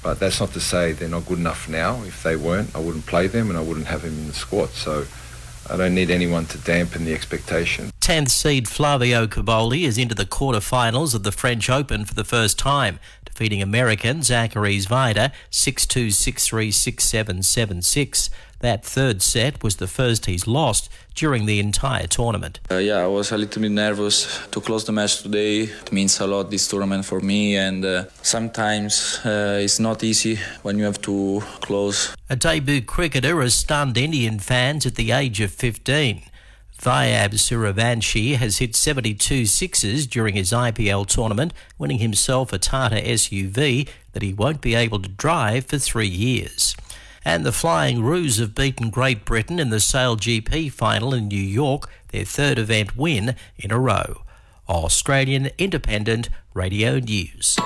But that's not to say they're not good enough now. If they weren't, I wouldn't play them and I wouldn't have them in the squad. So I don't need anyone to dampen the expectation. 10th seed Flavio Coboldi is into the quarterfinals of the French Open for the first time, defeating American Zachary Zvider 6-2, 6-3, 6-7, 7-6. That third set was the first he's lost during the entire tournament. I was a little bit nervous to close the match today. It means a lot, this tournament, for me, and sometimes it's not easy when you have to close. A debut cricketer has stunned Indian fans at the age of 15. Vayab Suravanshi has hit 72 sixes during his IPL tournament, winning himself a Tata SUV that he won't be able to drive for 3 years. And the Flying Roos have beaten Great Britain in the Sail GP final in New York, their third event win in a row. Australian Independent Radio News.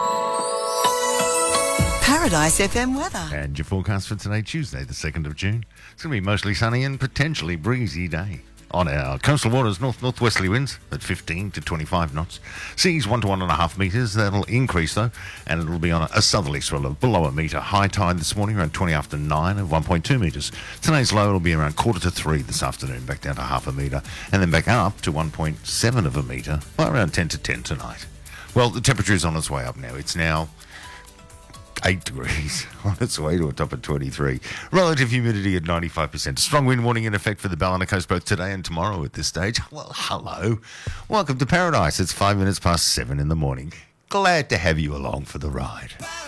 Paradise FM weather. And your forecast for today, Tuesday, the 2nd of June. It's going to be mostly sunny and potentially breezy day. On our coastal waters, north-northwesterly winds at 15 to 25 knots. Seas 1 to 1.5 metres. That'll increase, though, and it'll be on a southerly swell of below a metre. High tide this morning around 20 after 9 of 1.2 metres. Today's low will be around 2 to 3 this afternoon, back down to half a metre, and then back up to 1.7 of a metre by around 10 to 10 tonight. Well, the temperature is on its way up now. It's now 8 degrees on its way to a top of 23. Relative humidity at 95%. A strong wind warning in effect for the Ballina Coast both today and tomorrow at this stage. Well, hello. Welcome to Paradise. It's 5 minutes past 7 in the morning. Glad to have you along for the ride.